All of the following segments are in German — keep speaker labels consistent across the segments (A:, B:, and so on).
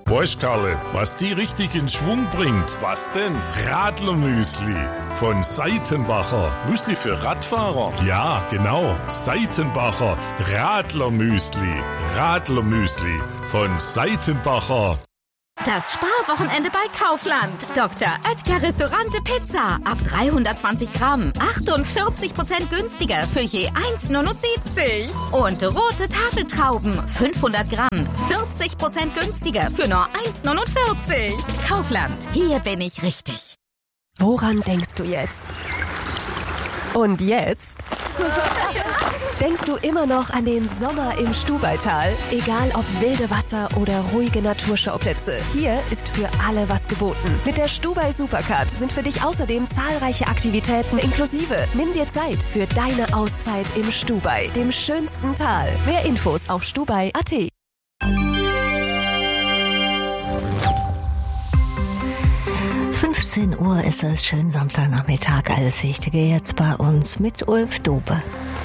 A: Weißt, Karle, was die richtig in Schwung bringt? Was denn? Radlermüsli von Seitenbacher. Müsli für Radfahrer? Ja, genau. Seitenbacher Radlermüsli. Radlermüsli von Seitenbacher.
B: Das Sparwochenende bei Kaufland. Dr. Oetker Restaurante Pizza. Ab 320 Gramm. 48% günstiger für je 1,79. Und rote Tafeltrauben. 500 Gramm. 40% günstiger für nur 1,49. Kaufland. Hier bin ich richtig.
C: Woran denkst du jetzt? Und jetzt? Denkst du immer noch an den Sommer im Stubaital? Egal ob wilde Wasser oder ruhige Naturschauplätze, hier ist für alle was geboten. Mit der Stubai Supercard sind für dich außerdem zahlreiche Aktivitäten inklusive. Nimm dir Zeit für deine Auszeit im Stubai, dem schönsten Tal. Mehr Infos auf stubai.at.
D: 15 Uhr ist es, schönen Samstagnachmittag. Alles Wichtige jetzt bei uns mit Ulf Dobe.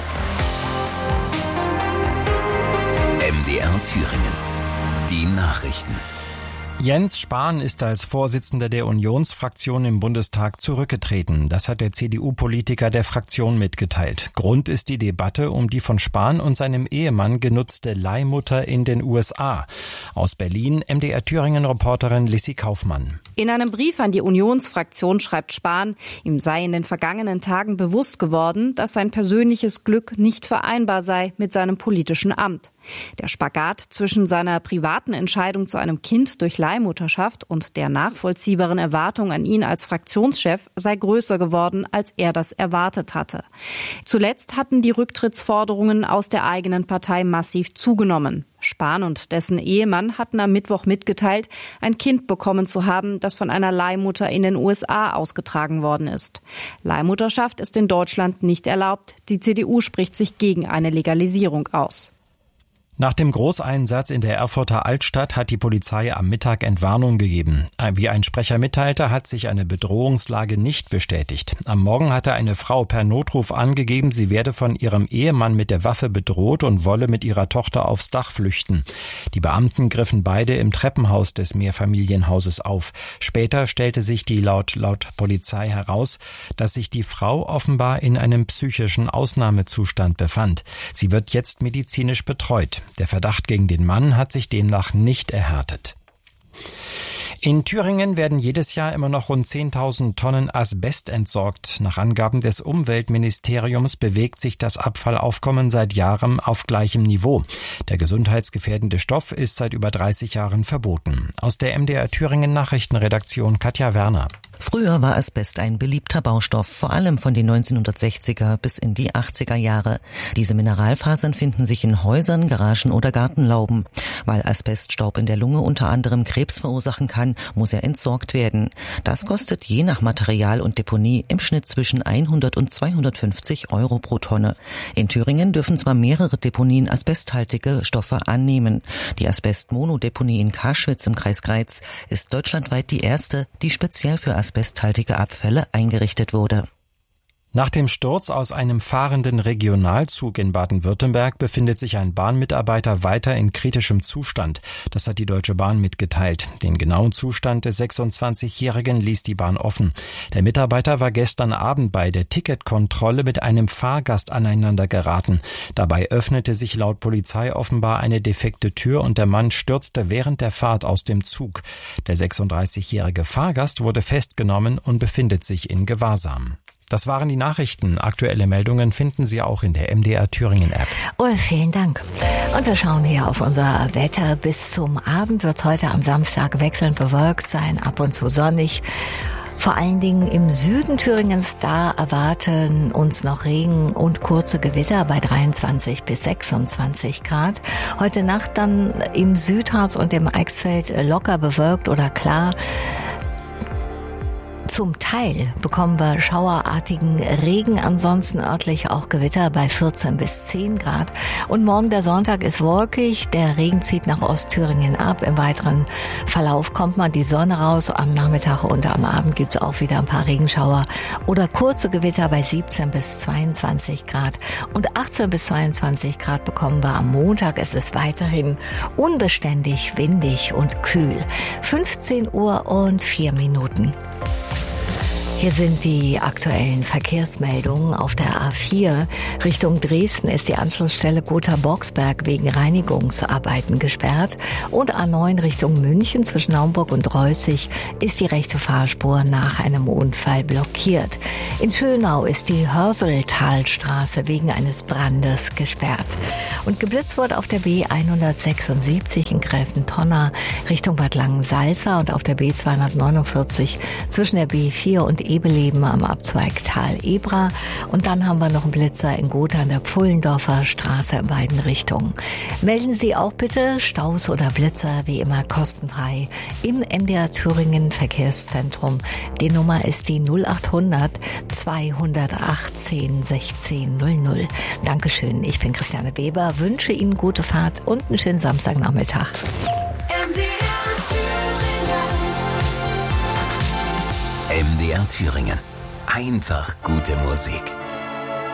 E: MDR Thüringen. Die Nachrichten.
F: Jens Spahn ist als Vorsitzender der Unionsfraktion im Bundestag zurückgetreten. Das hat der CDU-Politiker der Fraktion mitgeteilt. Grund ist die Debatte um die von Spahn und seinem Ehemann genutzte Leihmutter in den USA. Aus Berlin MDR Thüringen-Reporterin Lissy Kaufmann.
G: In einem Brief an die Unionsfraktion schreibt Spahn, ihm sei in den vergangenen Tagen bewusst geworden, dass sein persönliches Glück nicht vereinbar sei mit seinem politischen Amt. Der Spagat zwischen seiner privaten Entscheidung zu einem Kind durch Leihmutterschaft und der nachvollziehbaren Erwartung an ihn als Fraktionschef sei größer geworden, als er das erwartet hatte. Zuletzt hatten die Rücktrittsforderungen aus der eigenen Partei massiv zugenommen. Spahn und dessen Ehemann hatten am Mittwoch mitgeteilt, ein Kind bekommen zu haben, das von einer Leihmutter in den USA ausgetragen worden ist. Leihmutterschaft ist in Deutschland nicht erlaubt. Die CDU spricht sich gegen eine Legalisierung aus.
F: Nach dem Großeinsatz in der Erfurter Altstadt hat die Polizei am Mittag Entwarnung gegeben. Wie ein Sprecher mitteilte, hat sich eine Bedrohungslage nicht bestätigt. Am Morgen hatte eine Frau per Notruf angegeben, sie werde von ihrem Ehemann mit der Waffe bedroht und wolle mit ihrer Tochter aufs Dach flüchten. Die Beamten griffen beide im Treppenhaus des Mehrfamilienhauses auf. Später stellte sich die laut Polizei heraus, dass sich die Frau offenbar in einem psychischen Ausnahmezustand befand. Sie wird jetzt medizinisch betreut. Der Verdacht gegen den Mann hat sich demnach nicht erhärtet. In Thüringen werden jedes Jahr immer noch rund 10.000 Tonnen Asbest entsorgt. Nach Angaben des Umweltministeriums bewegt sich das Abfallaufkommen seit Jahren auf gleichem Niveau. Der gesundheitsgefährdende Stoff ist seit über 30 Jahren verboten. Aus der MDR Thüringen Nachrichtenredaktion Katja Werner.
H: Früher war Asbest ein beliebter Baustoff, vor allem von den 1960er bis in die 80er Jahre. Diese Mineralfasern finden sich in Häusern, Garagen oder Gartenlauben. Weil Asbeststaub in der Lunge unter anderem Krebs verursachen kann, muss er entsorgt werden. Das kostet je nach Material und Deponie im Schnitt zwischen 100 und 250 Euro pro Tonne. In Thüringen dürfen zwar mehrere Deponien asbesthaltige Stoffe annehmen. Die Asbestmonodeponie in Karschwitz im Kreis Greiz ist deutschlandweit die erste, die speziell für asbesthaltige Abfälle eingerichtet wurde.
F: Nach dem Sturz aus einem fahrenden Regionalzug in Baden-Württemberg befindet sich ein Bahnmitarbeiter weiter in kritischem Zustand. Das hat die Deutsche Bahn mitgeteilt. Den genauen Zustand des 26-Jährigen ließ die Bahn offen. Der Mitarbeiter war gestern Abend bei der Ticketkontrolle mit einem Fahrgast aneinander geraten. Dabei öffnete sich laut Polizei offenbar eine defekte Tür und der Mann stürzte während der Fahrt aus dem Zug. Der 36-jährige Fahrgast wurde festgenommen und befindet sich in Gewahrsam. Das waren die Nachrichten. Aktuelle Meldungen finden Sie auch in der MDR Thüringen App.
D: Ulf, vielen Dank. Und wir schauen hier auf unser Wetter. Bis zum Abend wird es heute am Samstag wechselnd bewölkt sein, ab und zu sonnig. Vor allen Dingen im Süden Thüringens, da erwarten uns noch Regen und kurze Gewitter bei 23 bis 26 Grad. Heute Nacht dann im Südharz und im Eichsfeld locker bewölkt oder klar. Zum Teil bekommen wir schauerartigen Regen, ansonsten örtlich auch Gewitter bei 14 bis 10 Grad. Und morgen der Sonntag ist wolkig, der Regen zieht nach Ostthüringen ab. Im weiteren Verlauf kommt mal die Sonne raus. Am Nachmittag und am Abend gibt es auch wieder ein paar Regenschauer oder kurze Gewitter bei 17 bis 22 Grad. Und 18 bis 22 Grad bekommen wir am Montag. Es ist weiterhin unbeständig, windig und kühl. 15 Uhr und 4 Minuten. Hier sind die aktuellen Verkehrsmeldungen. Auf der A4 Richtung Dresden ist die Anschlussstelle Gotha-Boxberg wegen Reinigungsarbeiten gesperrt. Und A9 Richtung München zwischen Naumburg und Reußig ist die rechte Fahrspur nach einem Unfall blockiert. In Schönau ist die Hörseltalstraße wegen eines Brandes gesperrt. Und geblitzt wurde auf der B176 in Gräfentonna Richtung Bad Langensalza und auf der B249 zwischen der B4 und Ebeleben am Abzweig Tal-Ebra. Und dann haben wir noch einen Blitzer in Gotha an der Pfullendorfer Straße in beiden Richtungen. Melden Sie auch bitte Staus oder Blitzer wie immer kostenfrei im MDR Thüringen Verkehrszentrum. Die Nummer ist die 0800 218 1600. Dankeschön, ich bin Christiane Weber, wünsche Ihnen gute Fahrt und einen schönen Samstagnachmittag.
E: MDR Thüringen. Einfach gute Musik.